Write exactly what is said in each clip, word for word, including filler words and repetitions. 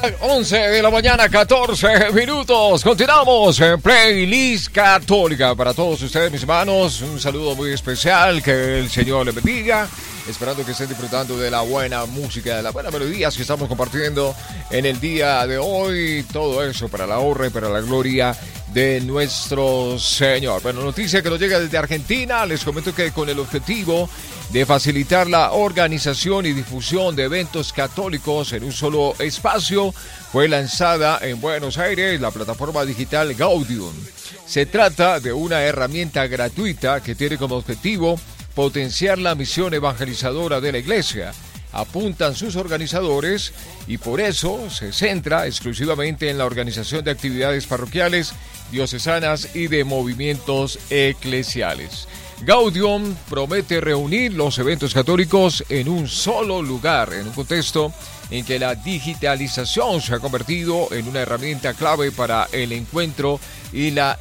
once de la mañana, catorce minutos. Continuamos en Playlist Católica. Para todos ustedes, mis hermanos, un saludo muy especial. Que el Señor les bendiga. Esperando que estén disfrutando de la buena música, de las buenas melodías que estamos compartiendo en el día de hoy. Todo eso para la honra y para la gloria de nuestro Señor. Bueno, noticia que nos llega desde Argentina. Les comento que con el objetivo de facilitar la organización y difusión de eventos católicos en un solo espacio, fue lanzada en Buenos Aires la plataforma digital Gaudium. Se trata de una herramienta gratuita que tiene como objetivo potenciar la misión evangelizadora de la Iglesia, apuntan sus organizadores, y por eso se centra exclusivamente en la organización de actividades parroquiales, diocesanas y de movimientos eclesiales. Gaudium promete reunir los eventos católicos en un solo lugar, en un contexto en que la digitalización se ha convertido en una herramienta clave para el encuentro y la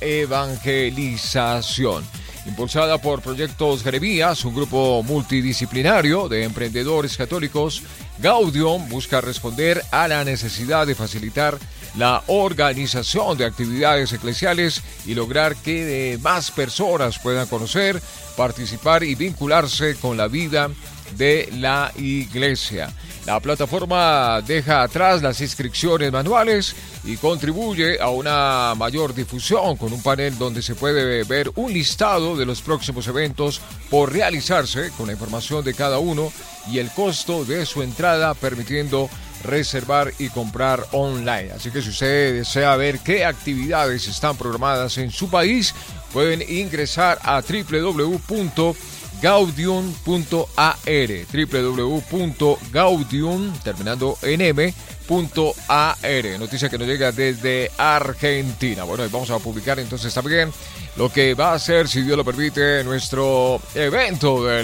evangelización. Impulsada por Proyectos Jeremías, un grupo multidisciplinario de emprendedores católicos, Gaudium busca responder a la necesidad de facilitar la organización de actividades eclesiales y lograr que más personas puedan conocer, participar y vincularse con la vida de la Iglesia. La plataforma deja atrás las inscripciones manuales y contribuye a una mayor difusión con un panel donde se puede ver un listado de los próximos eventos por realizarse con la información de cada uno y el costo de su entrada, permitiendo reservar y comprar online. Así que si usted desea ver qué actividades están programadas en su país, pueden ingresar a doble u doble u doble u punto gaudium punto a r, doble u doble u doble u punto gaudium, terminando en m, punto a r. Noticia que nos llega desde Argentina. Bueno, y vamos a publicar entonces también lo que va a ser, si Dios lo permite, nuestro evento del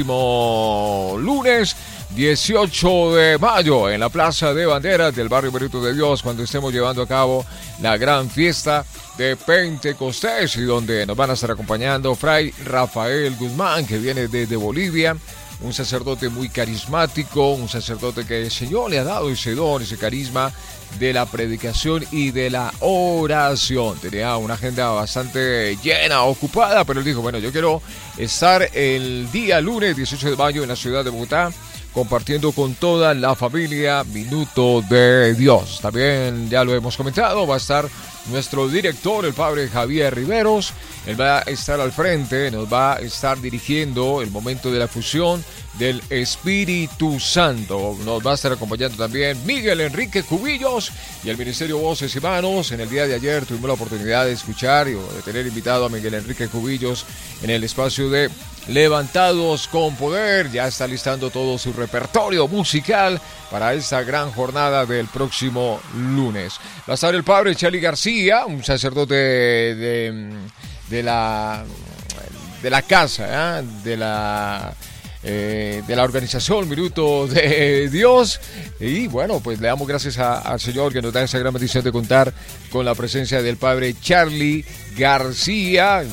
próximo lunes dieciocho de mayo en la Plaza de Banderas del barrio Benito de Dios, cuando estemos llevando a cabo la gran fiesta de Pentecostés, y donde nos van a estar acompañando Fray Rafael Guzmán, que viene desde Bolivia, un sacerdote muy carismático, un sacerdote que el Señor le ha dado ese don, ese carisma de la predicación y de la oración. Tenía una agenda bastante llena, ocupada, pero él dijo, bueno, yo quiero estar el día lunes dieciocho de mayo en la ciudad de Bogotá, compartiendo con toda la familia Minuto de Dios. También ya lo hemos comentado, va a estar nuestro director, el padre Javier Riveros. Él va a estar al frente, nos va a estar dirigiendo el momento de la fusión del Espíritu Santo. Nos va a estar acompañando también Miguel Enrique Cubillos y el Ministerio Voces y Manos. En el día de ayer tuvimos la oportunidad de escuchar y de tener invitado a Miguel Enrique Cubillos en el espacio de Levantados con Poder. Ya está listando todo su repertorio musical para esta gran jornada del próximo lunes. Va a estar el padre Charlie García, un sacerdote de, de, de la de la casa, ¿eh? de la eh, de la organización Minuto de Dios. Y bueno, pues le damos gracias a, al Señor que nos da esa gran bendición de contar con la presencia del padre Charlie García.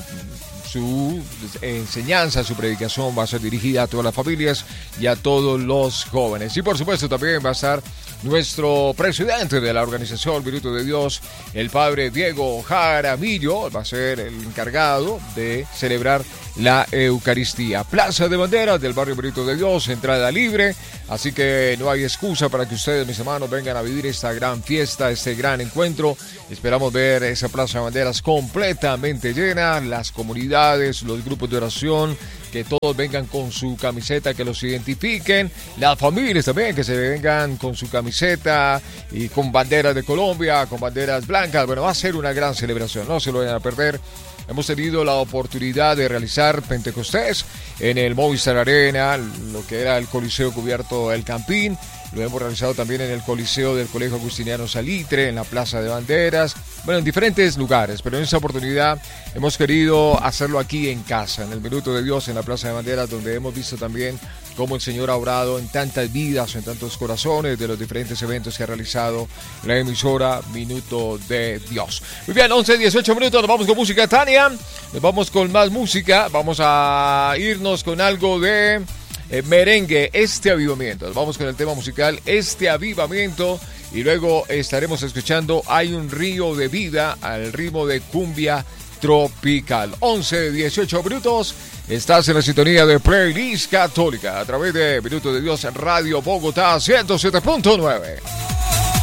Su enseñanza, su predicación va a ser dirigida a todas las familias y a todos los jóvenes. Y por supuesto también va a estar nuestro presidente de la organización Minuto de Dios, el padre Diego Jaramillo. Va a ser el encargado de celebrar la Eucaristía. Plaza de Banderas del barrio Minuto de Dios, entrada libre, así que no hay excusa para que ustedes, mis hermanos, vengan a vivir esta gran fiesta, este gran encuentro. Esperamos ver esa Plaza de Banderas completamente llena, las comunidades, los grupos de oración, que todos vengan con su camiseta, que los identifiquen, las familias también, que se vengan con su camiseta y con banderas de Colombia, con banderas blancas. Bueno, va a ser una gran celebración, no se lo vayan a perder. Hemos tenido la oportunidad de realizar Pentecostés en el Movistar Arena, lo que era el Coliseo Cubierto del Campín. Lo hemos realizado también en el Coliseo del Colegio Agustiniano Salitre, en la Plaza de Banderas, bueno, en diferentes lugares, pero en esta oportunidad hemos querido hacerlo aquí en casa, en el Minuto de Dios, en la Plaza de Banderas, donde hemos visto también cómo el Señor ha obrado en tantas vidas, en tantos corazones, de los diferentes eventos que ha realizado la emisora Minuto de Dios. Muy bien, once, dieciocho minutos, nos vamos con música, Tania, nos vamos con más música, vamos a irnos con algo de eh, merengue, este avivamiento. Vamos con el tema musical, este avivamiento, y luego estaremos escuchando Hay un río de vida al ritmo de cumbia tropical. once, dieciocho minutos. Estás en la sintonía de Playlist Católica a través de Minuto de Dios Radio Bogotá ciento siete punto nueve.